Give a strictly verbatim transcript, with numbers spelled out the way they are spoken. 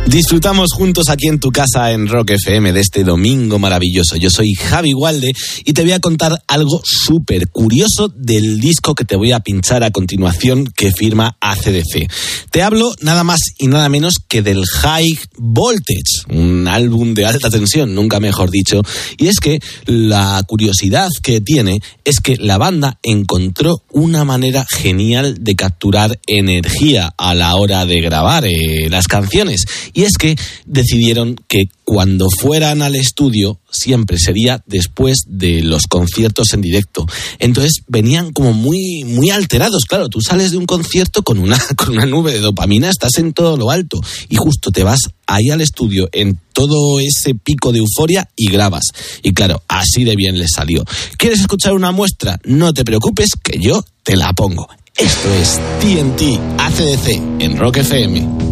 Disfrutamos juntos aquí en tu casa en Rock F M de este domingo maravilloso. Yo soy Javi Gualde y te voy a contar algo súper curioso del disco que te voy a pinchar a continuación que firma A C D C. Te hablo nada más y nada menos que del High Voltage, un álbum de alta tensión, nunca mejor dicho. Y es que la curiosidad que tiene es que la banda encontró una manera genial de capturar energía a la hora de grabar eh, las canciones. Y es que decidieron que cuando fueran al estudio siempre sería después de los conciertos en directo. Entonces venían como muy, muy alterados. Claro, tú sales de un concierto con una, con una nube de dopamina, estás en todo lo alto y justo te vas ahí al estudio en todo ese pico de euforia y grabas. Y claro, así de bien les salió. ¿Quieres escuchar una muestra? No te preocupes que yo te la pongo. Esto es T N T A C D C en Rock F M.